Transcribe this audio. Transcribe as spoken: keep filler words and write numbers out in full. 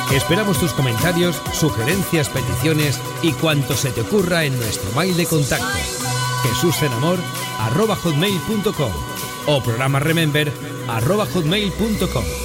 Esperamos tus comentarios, sugerencias, peticiones y cuanto se te ocurra en nuestro mail de contacto jesusenamor arroba hotmail punto com o programa remember arroba hotmail punto com.